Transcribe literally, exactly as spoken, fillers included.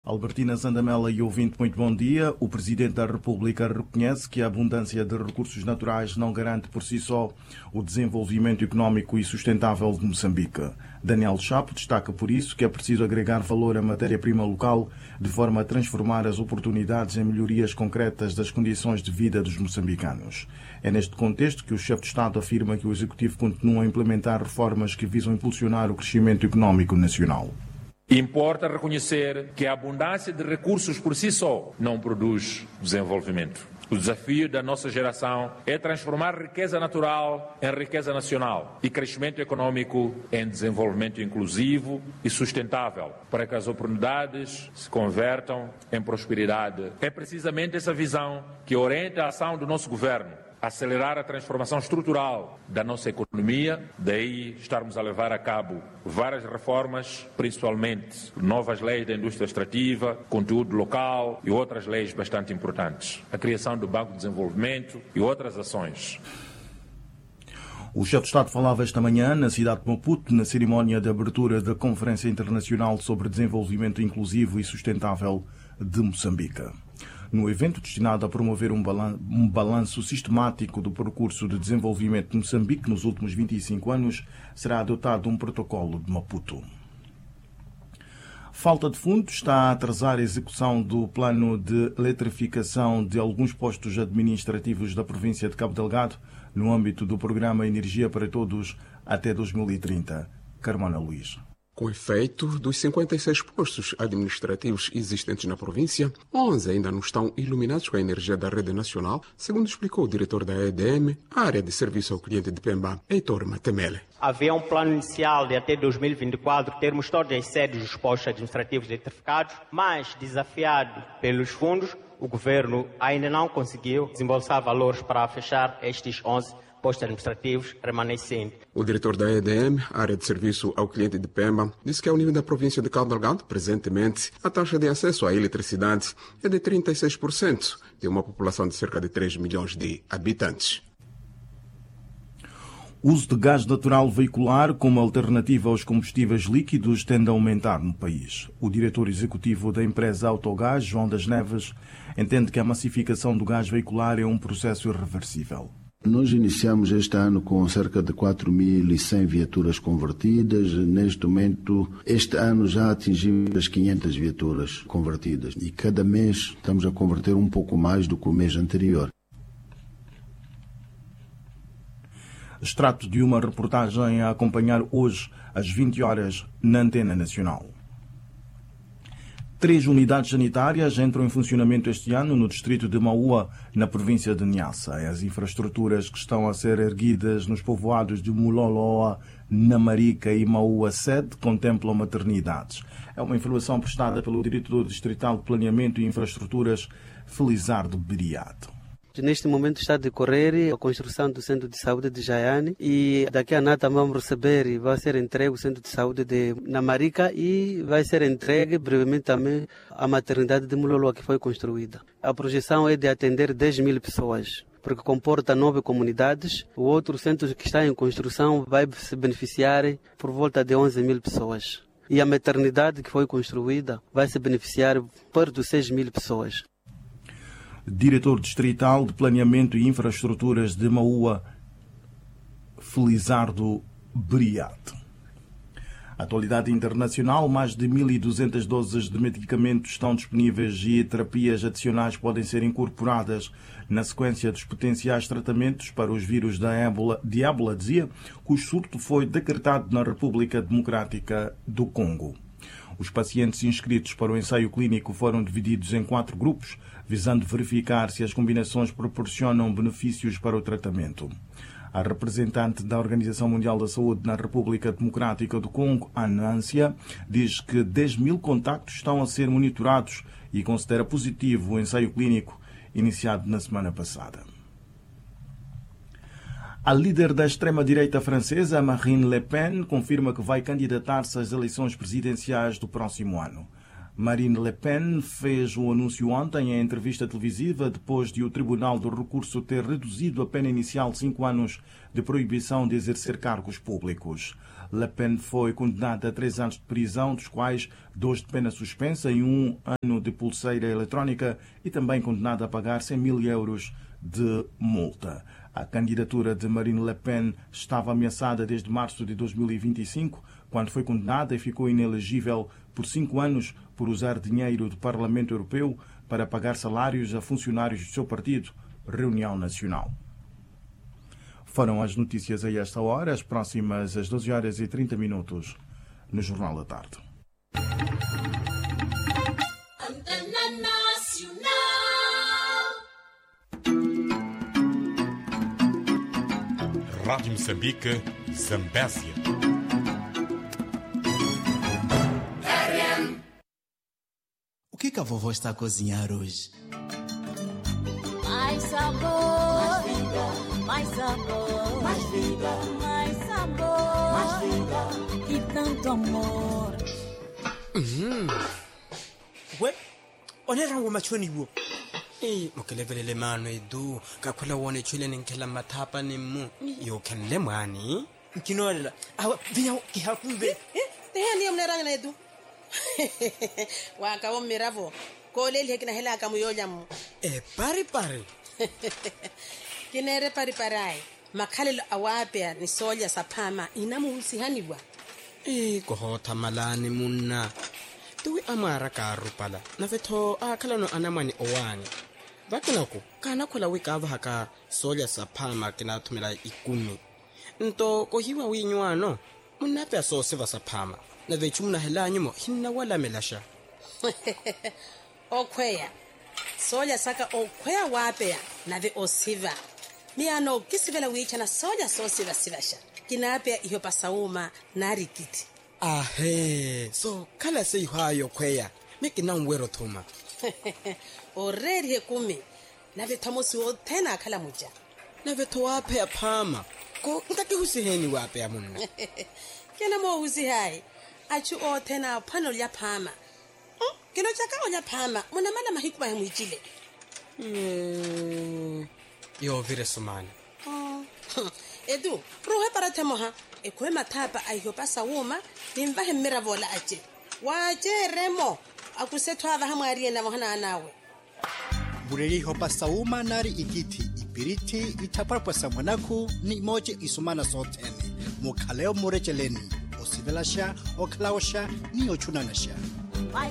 Albertina Zandamela e ouvinte, muito bom dia. O Presidente da República reconhece que a abundância de recursos naturais não garante por si só o desenvolvimento económico e sustentável de Moçambique. Daniel Chapo destaca por isso que é preciso agregar valor à matéria-prima local de forma a transformar as oportunidades em melhorias concretas das condições de vida dos moçambicanos. É neste contexto que o chefe de Estado afirma que o Executivo continua a implementar reformas que visam impulsionar o crescimento económico nacional. Importa reconhecer que a abundância de recursos por si só não produz desenvolvimento. O desafio da nossa geração é transformar riqueza natural em riqueza nacional e crescimento econômico em desenvolvimento inclusivo e sustentável, para que as oportunidades se convertam em prosperidade. É precisamente essa visão que orienta a ação do nosso governo. Acelerar a transformação estrutural da nossa economia, daí estarmos a levar a cabo várias reformas, principalmente novas leis da indústria extrativa, conteúdo local e outras leis bastante importantes. A criação do Banco de Desenvolvimento e outras ações. O chefe de Estado falava esta manhã na cidade de Maputo, na cerimónia de abertura da Conferência Internacional sobre Desenvolvimento Inclusivo e Sustentável de Moçambique. No evento destinado a promover um balanço sistemático do percurso de desenvolvimento de Moçambique nos últimos vinte e cinco anos, será adotado um protocolo de Maputo. Falta de fundos está a atrasar a execução do plano de eletrificação de alguns postos administrativos da província de Cabo Delgado no âmbito do programa Energia para Todos até dois mil e trinta. Carmona Luís. Com efeito, dos cinquenta e seis postos administrativos existentes na província, onze ainda não estão iluminados com a energia da rede nacional, segundo explicou o diretor da E D M, a área de serviço ao cliente de Pemba, Heitor Matemele. Havia um plano inicial de até dois mil e vinte e quatro termos todas as sedes dos postos administrativos eletrificados, mas desafiado pelos fundos, o governo ainda não conseguiu desembolsar valores para fechar estes onze postos administrativos remanescentes. O diretor da E D M, área de serviço ao cliente de Pemba, disse que ao nível da província de Cabo Delgado, presentemente, a taxa de acesso à eletricidade é de trinta e seis por cento de uma população de cerca de três milhões de habitantes. O uso de gás natural veicular como alternativa aos combustíveis líquidos tende a aumentar no país. O diretor executivo da empresa Autogás, João das Neves, entende que a massificação do gás veicular é um processo irreversível. Nós iniciamos este ano com cerca de quatro mil e cem viaturas convertidas. Neste momento, este ano já atingimos as quinhentas viaturas convertidas. E cada mês estamos a converter um pouco mais do que o mês anterior. Extrato de uma reportagem a acompanhar hoje às vinte horas na Antena Nacional. Três unidades sanitárias entram em funcionamento este ano no distrito de Maua, na província de Niassa. As infraestruturas que estão a ser erguidas nos povoados de Muloloa, Namarica e Maua Sede contemplam maternidades. É uma informação prestada pelo diretor distrital de Planeamento e Infraestruturas, Felizardo Biriato. Neste momento está a decorrer a construção do Centro de Saúde de Jaiane e daqui a nada vamos receber e vai ser entregue o Centro de Saúde de Namarica e vai ser entregue brevemente também a maternidade de Muloloa que foi construída. A projeção é de atender dez mil pessoas, porque comporta nove comunidades. O outro centro que está em construção vai se beneficiar por volta de onze mil pessoas. E a maternidade que foi construída vai se beneficiar por seis mil pessoas. Diretor Distrital de Planeamento e Infraestruturas de Maua, Felizardo Biriato. Atualidade internacional, mais de mil e duzentas doses de medicamentos estão disponíveis e terapias adicionais podem ser incorporadas na sequência dos potenciais tratamentos para os vírus da ébola, de ébola, dizia, cujo surto foi decretado na República Democrática do Congo. Os pacientes inscritos para o ensaio clínico foram divididos em quatro grupos, visando verificar se as combinações proporcionam benefícios para o tratamento. A representante da Organização Mundial da Saúde na República Democrática do Congo, Anância, diz que dez mil contactos estão a ser monitorados e considera positivo o ensaio clínico iniciado na semana passada. A líder da extrema-direita francesa, Marine Le Pen, confirma que vai candidatar-se às eleições presidenciais do próximo ano. Marine Le Pen fez o anúncio ontem em entrevista televisiva depois de o Tribunal do Recurso ter reduzido a pena inicial de cinco anos de proibição de exercer cargos públicos. Le Pen foi condenada a três anos de prisão, dos quais dois de pena suspensa e um ano de pulseira eletrónica, e também condenada a pagar cem mil euros de multa. A candidatura de Marine Le Pen estava ameaçada desde março de dois mil e vinte e cinco, quando foi condenada e ficou inelegível por cinco anos por usar dinheiro do Parlamento Europeu para pagar salários a funcionários do seu partido, Reunião Nacional. Foram as notícias a esta hora, as próximas às doze horas e trinta minutos, no Jornal da Tarde. Rádio Moçambique, Zambésia. O que que a vovó está a cozinhar hoje? Mais sabor, mais vida, mais sabor, mais vida, mais sabor, mais vida e tanto amor. Uhum. We, onera ngoma choni wo. Eh, mokelevele mano edu, kakhula wone chwele nenkela mathapa nemu. Yo kenle mwani. Nkinolela. Awa vinya kihakumbe. Eh, tehani omneranga na edu. Waka womiravo. Koleli hekina hela kamuyonya mu. Eh, pari pari. Kinere pari parai. Makhalelo awapea ni soja saphama inamu usihaniwa. Eh, kohota malani munna. Tuwi amara karupala. Nafeto akhalano anamani owani. Bakinako kana khola wikava haka soja saphama kinathumela ikumi. Nto kohiwa winywano. Munape so seva saphama. Navechumna hela nyumo hinna wala melasha. Okwea. Soja saka okwea wapea nave osiva. Miano kisivela wicha na soja so siva sivasha. Kinapea iyo pasauma na rikiti. Ahe, so kala se ihayo kwea. Miki na mwero thuma. Already hekumi. Nave tamosi o tena kala muja. Nave to wapea pama. Ko ntaki husiheni wapea munna. Kena mo husihai. Achu o tena pano ya pama. Hmm? Kino chaka o ya pama. Muna mala mahikuba hemu ichile. Mm. Yo vire sumani. Oh. Edu, ruhe para temoha. Ekwe matapa ayo pasa wuma. Nimvahe miravola ache. Wache remo. Akusetu hava hamu arie na mohana anawe. Bureri hopa sauma nari ikiti. Ipiriti itaparpa samanaku ni moje isumana sotene. Mukaleo murecheleni. Osivelasha, oklawasha, ni ochunanasha.